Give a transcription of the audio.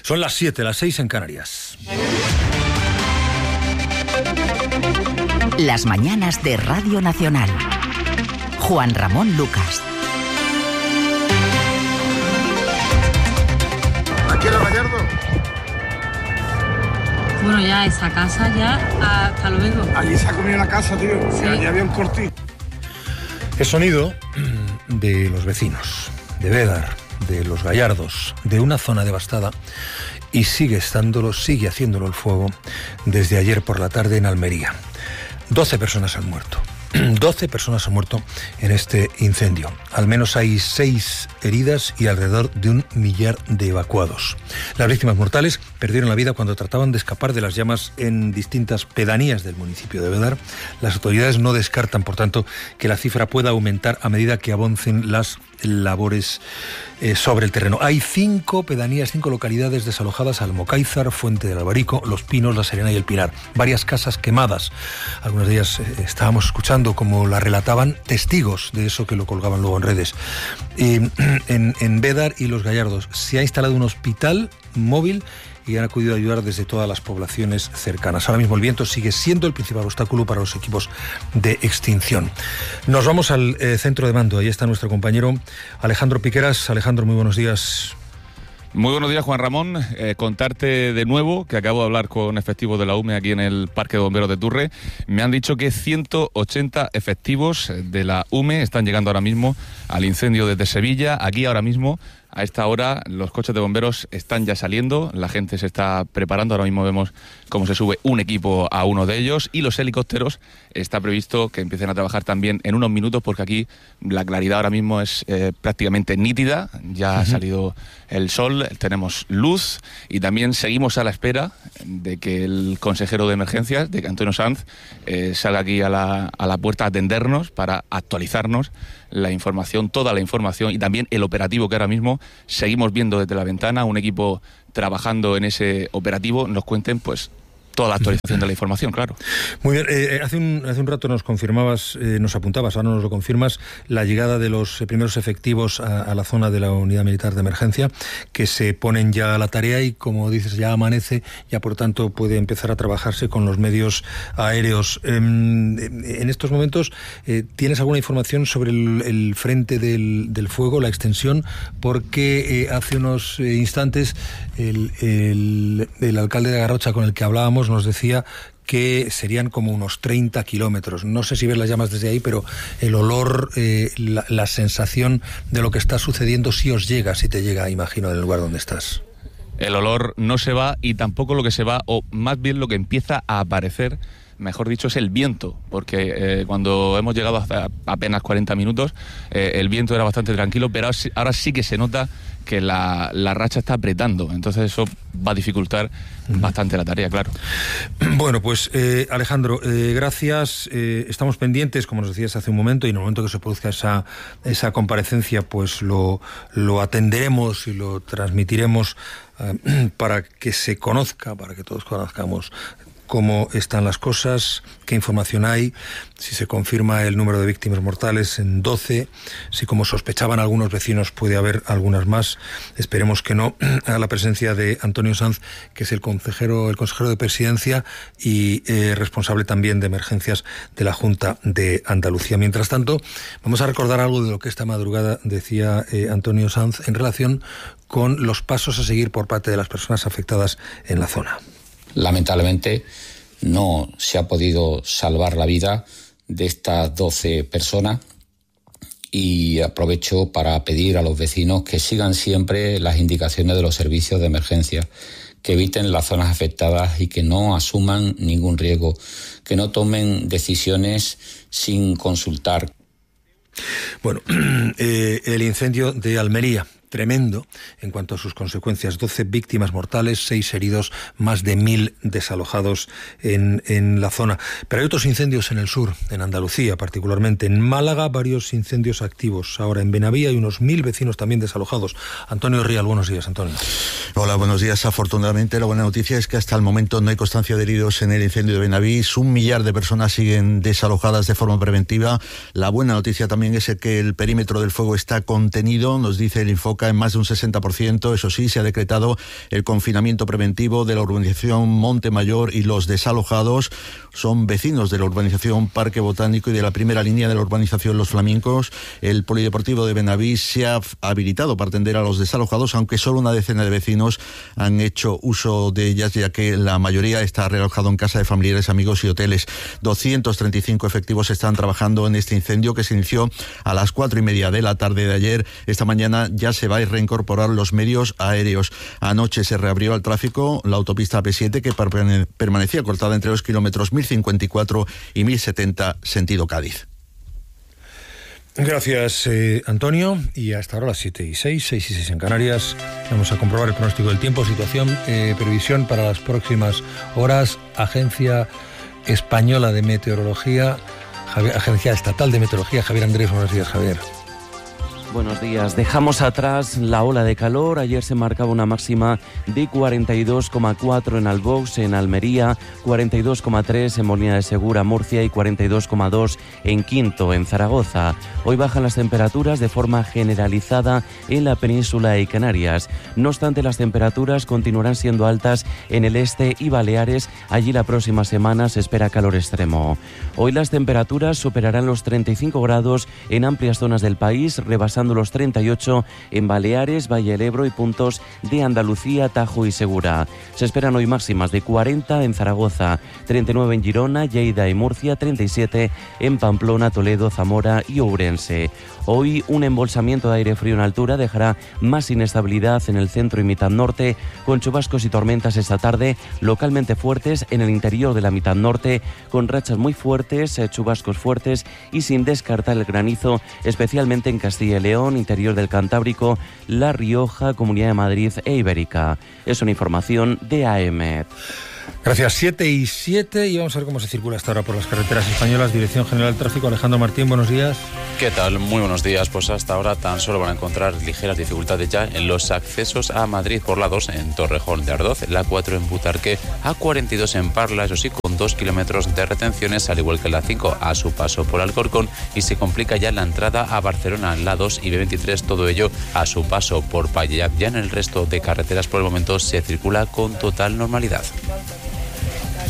Son las 7, las 6 en Canarias. Las mañanas de Radio Nacional. Juan Ramón Lucas. ¿Aquí era Gallardo? Bueno, ya esa casa ya, hasta luego. Allí se ha comido la casa, tío. Sí. Allí había un cortín. El sonido de los vecinos, de Bédar, de los Gallardos, de una zona devastada, y sigue haciéndolo el fuego desde ayer por la tarde en Almería. 12 personas han muerto. 12 personas han muerto en este incendio. Al menos hay 6 heridas y alrededor de 1 millar de evacuados. Las víctimas mortales perdieron la vida cuando trataban de escapar de las llamas en distintas pedanías del municipio de Bédar. Las autoridades no descartan, por tanto, que la cifra pueda aumentar a medida que avancen las labores sobre el terreno. Hay 5 pedanías, 5 localidades desalojadas: Almocáizar, Fuente del Albarico, Los Pinos, La Serena y El Pinar. Varias casas quemadas. Algunas de ellas estábamos escuchando como la relataban testigos de eso, que lo colgaban luego en redes. En Bédar y Los Gallardos se ha instalado un hospital móvil y han acudido a ayudar desde todas las poblaciones cercanas. Ahora mismo el viento sigue siendo el principal obstáculo para los equipos de extinción. Nos vamos al centro de mando. Ahí está nuestro compañero Alejandro Piqueras. Alejandro, muy buenos días. Muy buenos días, Juan Ramón. Contarte de nuevo que acabo de hablar con efectivos de la UME aquí en el Parque de Bomberos de Turre. Me han dicho que 180 efectivos de la UME están llegando ahora mismo al incendio desde Sevilla. Aquí ahora mismo, a esta hora, los coches de bomberos están ya saliendo, la gente se está preparando. Ahora mismo vemos cómo se sube un equipo a uno de ellos, y los helicópteros está previsto que empiecen a trabajar también en unos minutos, porque aquí la claridad ahora mismo es prácticamente nítida. Ya ha salido el sol, tenemos luz, y también seguimos a la espera de que el consejero de emergencias, de que Antonio Sanz, salga aquí a la puerta a atendernos para actualizarnos la información, toda la información, y también el operativo que ahora mismo seguimos viendo desde la ventana, un equipo trabajando en ese operativo. Nos cuenten pues toda la actualización de la información, claro. Muy bien, hace un rato nos confirmabas, nos apuntabas, ahora nos lo confirmas, la llegada de los primeros efectivos a la zona de la Unidad Militar de Emergencia, que se ponen ya a la tarea y, como dices, ya amanece, ya por tanto puede empezar a trabajarse con los medios aéreos. En estos momentos, ¿tienes alguna información sobre el frente del fuego, la extensión? Porque hace unos instantes el alcalde de Garrocha, con el que hablábamos, nos decía que serían como unos 30 kilómetros. No sé si ves las llamas desde ahí, pero el olor, la sensación de lo que está sucediendo sí os llega, si te llega, imagino, del lugar donde estás. El olor no se va, y tampoco lo que se va, o más bien lo que empieza a aparecer, mejor dicho, es el viento, porque cuando hemos llegado hasta apenas 40 minutos, el viento era bastante tranquilo, pero ahora sí que se nota que la racha está apretando, entonces eso va a dificultar bastante la tarea, claro. Bueno, pues Alejandro, gracias. Estamos pendientes, como nos decías hace un momento, y en el momento que se produzca esa comparecencia, pues lo atenderemos y lo transmitiremos para que se conozca, para que todos conozcamos cómo están las cosas, qué información hay, si se confirma el número de víctimas mortales en 12, si, como sospechaban algunos vecinos, puede haber algunas más. Esperemos que no, a la presencia de Antonio Sanz, que es el consejero de Presidencia y responsable también de emergencias de la Junta de Andalucía. Mientras tanto, vamos a recordar algo de lo que esta madrugada decía Antonio Sanz en relación con los pasos a seguir por parte de las personas afectadas en la zona. Lamentablemente no se ha podido salvar la vida de estas 12 personas, y aprovecho para pedir a los vecinos que sigan siempre las indicaciones de los servicios de emergencia, que eviten las zonas afectadas y que no asuman ningún riesgo, que no tomen decisiones sin consultar. Bueno, el incendio de Almería, tremendo en cuanto a sus consecuencias. 12 víctimas mortales, 6 heridos, más de 1.000 desalojados en la zona. Pero hay otros incendios en el sur, en Andalucía particularmente. En Málaga, varios incendios activos. Ahora en Benavía hay unos 1.000 vecinos también desalojados. Antonio Rial, buenos días, Antonio. Hola, buenos días. Afortunadamente, la buena noticia es que hasta el momento no hay constancia de heridos en el incendio de Benavís. 1 millar de personas siguen desalojadas de forma preventiva. La buena noticia también es que el perímetro del fuego está contenido, nos dice el Infoca, en más de un 60%. Eso sí, se ha decretado el confinamiento preventivo de la urbanización Montemayor y los desalojados son vecinos de la urbanización Parque Botánico y de la primera línea de la urbanización Los Flamencos. El polideportivo de Benavís se ha habilitado para atender a los desalojados, aunque solo una decena de vecinos han hecho uso de ellas, ya que la mayoría está relojado en casa de familiares, amigos y hoteles. 235 efectivos están trabajando en este incendio que se inició a las 4:30 de la tarde de ayer. Esta mañana ya se va a reincorporar los medios aéreos. Anoche se reabrió al tráfico la autopista AP7, que permanecía cortada entre los kilómetros 1054 y 1070 sentido Cádiz. Gracias, Antonio. Y hasta ahora las 7:06, 6:06 en Canarias. Vamos a comprobar el pronóstico del tiempo, situación, previsión para las próximas horas. Agencia Española de Meteorología, Agencia Estatal de Meteorología, Javier Andrés. Buenos días, Javier. Buenos días. Dejamos atrás la ola de calor. Ayer se marcaba una máxima de 42,4 en Albox, en Almería, 42,3 en Molina de Segura, Murcia, y 42,2 en Quinto, en Zaragoza. Hoy bajan las temperaturas de forma generalizada en la península y Canarias. No obstante, las temperaturas continuarán siendo altas en el este y Baleares. Allí la próxima semana se espera calor extremo. Hoy las temperaturas superarán los 35 grados en amplias zonas del país, rebasando los 38 en Baleares, Valle del Ebro y puntos de Andalucía, Tajo y Segura. Se esperan hoy máximas de 40 en Zaragoza, 39 en Girona, Lleida y Murcia, 37 en Pamplona, Toledo, Zamora y Ourense. Hoy un embolsamiento de aire frío en altura dejará más inestabilidad en el centro y mitad norte, con chubascos y tormentas esta tarde, localmente fuertes en el interior de la mitad norte, con rachas muy fuertes, chubascos fuertes y sin descartar el granizo, especialmente en Castilla y León, interior del Cantábrico, La Rioja, Comunidad de Madrid e Ibérica. Es una información de AEMET. Gracias. 7:07 y vamos a ver cómo se circula hasta ahora por las carreteras españolas. Dirección General del Tráfico, Alejandro Martín, buenos días. ¿Qué tal? Muy buenos días. Pues hasta ahora tan solo van a encontrar ligeras dificultades ya en los accesos a Madrid por la 2 en Torrejón de Ardoz, la 4 en Butarque, A42 en Parla, eso sí, con 2 kilómetros de retenciones, al igual que la 5 a su paso por Alcorcón, y se complica ya la entrada a Barcelona, la 2 y B23, todo ello a su paso por Pallellab. Ya en el resto de carreteras por el momento se circula con total normalidad.